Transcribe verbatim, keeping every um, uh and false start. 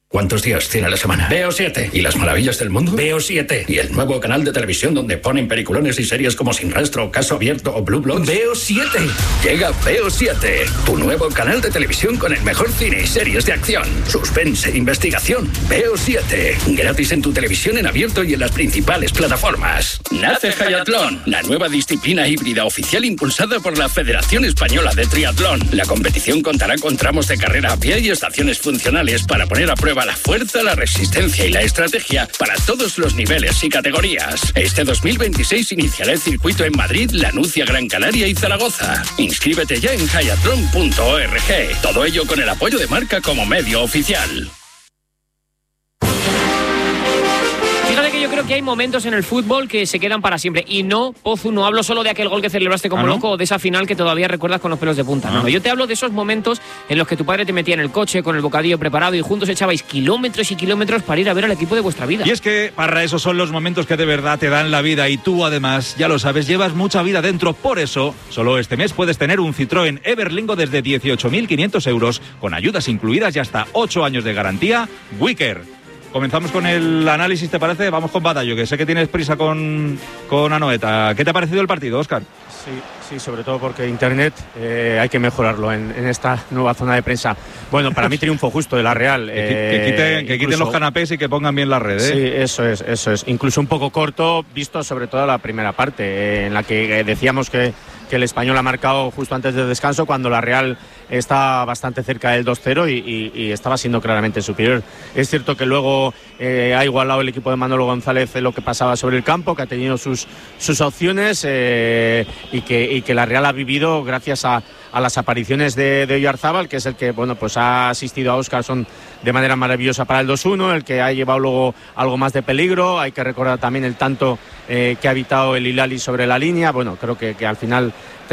¿Cuántos días tiene la semana? Veo siete. ¿Y las maravillas del mundo? Veo siete. ¿Y el nuevo canal de televisión donde ponen peliculones y series como Sin Rastro, Caso Abierto o Blue Bloods? Veo siete. Llega Veo siete, tu nuevo canal de televisión con el mejor cine y series de acción, suspense, investigación. Veo siete. Gratis en tu televisión en abierto y en las principales plataformas. Nace Hayatlón, la nueva disciplina híbrida oficial impulsada por la Federación Española de Triatlón. La competición contará con tramos de carrera a pie y estaciones funcionales para poner a prueba la fuerza, la resistencia y la estrategia para todos los niveles y categorías. Este dos mil veintiséis iniciará el circuito en Madrid, Lanucia, Gran Canaria y Zaragoza. Inscríbete ya en hayatlon punto org. Todo ello con el apoyo de Marca como medio oficial. Fíjate que yo creo que hay momentos en el fútbol que se quedan para siempre. Y no, Pozu, no hablo solo de aquel gol que celebraste como ¿Ah, no? loco o de esa final que todavía recuerdas con los pelos de punta. ¿Ah? No, no, yo te hablo de esos momentos en los que tu padre te metía en el coche con el bocadillo preparado y juntos echabais kilómetros y kilómetros para ir a ver al equipo de vuestra vida. Y es que, Parra, esos son los momentos que de verdad te dan la vida. Y tú, además, ya lo sabes, llevas mucha vida dentro. Por eso, solo este mes puedes tener un Citroën Everlingo desde dieciocho mil quinientos euros, con ayudas incluidas y hasta ocho años de garantía. Wicker. Comenzamos con el análisis, ¿te parece? Vamos con Batallo, que sé que tienes prisa con, con Anoeta. ¿Qué te ha parecido el partido, Óscar? Sí, sí, sobre todo porque Internet eh, hay que mejorarlo en, en esta nueva zona de prensa. Bueno, para mí triunfo justo de la Real. Que, eh, que, quiten, que incluso, quiten los canapés y que pongan bien la red, ¿eh? Sí, eso es, eso es. Incluso un poco corto, visto sobre todo la primera parte, eh, en la que eh, decíamos que, que el Español ha marcado justo antes del descanso, cuando la Real está bastante cerca del dos cero y, y, y estaba siendo claramente superior. Es cierto que luego eh, ha igualado el equipo de Manolo González lo que pasaba sobre el campo, que ha tenido sus, sus opciones eh, y, que, y que la Real ha vivido gracias a, a las apariciones de, de Oyarzábal, que es el que bueno pues ha asistido a Óscarson de manera maravillosa para el dos uno, el que ha llevado luego algo más de peligro. Hay que recordar también el tanto eh, que ha evitado el Hilali sobre la línea. Bueno, creo que, que al final